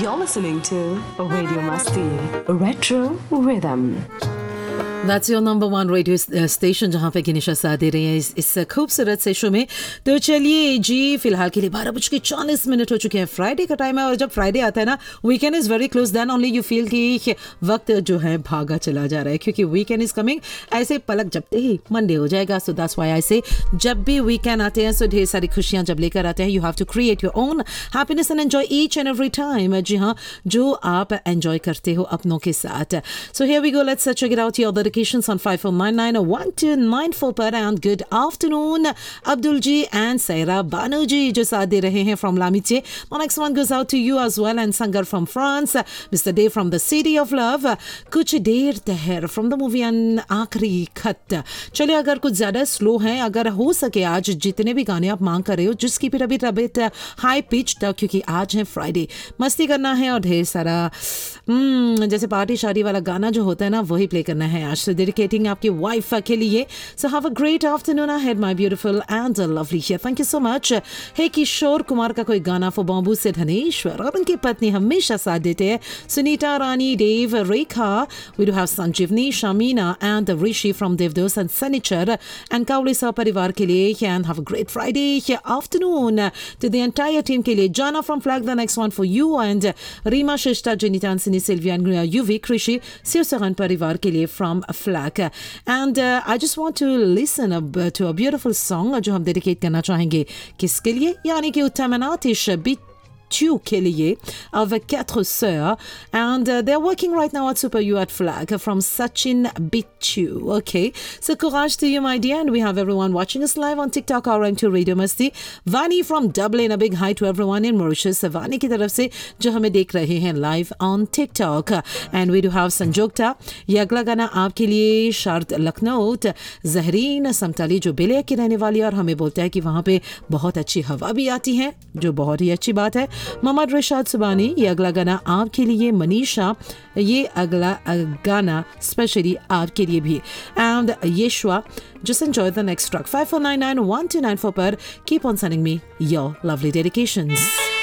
You're listening to Radio Masti Retro Rhythm. That's your number one radio station जहाँ पे गिनिशा साथ दे रहे हैं इस खूबसूरत से शो में। तो चलिए जी, फिलहाल के लिए 12:40 हो चुके हैं। फ्राइडे का टाइम है और जब फ्राइडे आता है ना, weekend is very close, then only you feel कि वक्त जो है भागा चला जा रहा है, क्योंकि वीकेंड इज़ कमिंग। ऐसे पलक झपकते ही मंडे हो जाएगा। सो दैट्स व्हाई आई से जब भी वीकेंड आते हैं सो ढेर सारी खुशियाँ जब लेकर आते हैं, you have to create your own happiness and enjoy each and every time. जी हाँ, जो आप एंजॉय करते हो अपनों के साथ। So here we go, let's check it out your on 54991294 पर। And good afternoon Abdul ji and सैरा Bano जी जो साथ दे रहे हैं from लामिचे। The next one goes out to you as well and Sangar from France, Mr. Dave from the City of Love, कुछ देर तहर from the movie and आखिरी खत। चलिए, अगर कुछ ज़्यादा स्लो हैं, अगर हो सके आज जितने भी गाने आप मांग कर रहे हो, जिसकी भी अभी तबीयत हाई पिच तक, क्योंकि आज है फ्राइडे, मस्ती करना है और ढेर सारा जैसे पार्टी शादी वाला गाना जो होता है ना, वही प्ले करना है आज। डेडिकेटिंग आपकी वाइफ के लिए। So have a great afternoon ahead my beautiful and lovely here. Thank you so much. हे किशोर कुमार का कोई गाना फॉर बॉम्बू से धनेश्वर और उनकी पत्नी हमेशा साथ देते हैं, सुनीता रानी, देव, रेखा। We do have Sanjeevani, Shamina and Rishi from देवदोस and सनीचर एंड कावली सा परिवार के लिए। And have a great Friday afternoon to the entire team के लिए। जाना from flag, the next one for you and Reema शिष्टा, Jenita, सिनी, सिल्विया, यूवी, कृषि, सिरसरन परिवार के लिए from flag. And I just want to listen to a beautiful song जो हम डेडिकेट करना चाहेंगे किसके लिए, यानी कि उत्तमनातिश Bichu के लिए of 4 sœurs, and they're working right now at Super U at Flag from Sachin Bichu. Okay, so courage to you, my dear, and we have everyone watching us live on TikTok or on to Radio Masti. Vani from Dublin, a big hi to everyone in Mauritius. Vani की तरफ से जो हमें देख रहे हैं live on TikTok, and we do have संजोगता। ये अगला गाना आपके लिए शारद लखनऊ, जहरीन समताली जो बेलिया की रहने वाली है और हमें बोलता है कि वहाँ पे बहुत अच्छी हवा भी आती है, जो बहुत ही अच्छी बात है। मोहम्मद रिशाद सुबानी, ये अगला गाना आपके लिए। मनीषा, ये अगला गाना स्पेशली आपके लिए भी। And येशुआ, just enjoy the next track 54991294 पर। Keep on sending me your lovely dedications.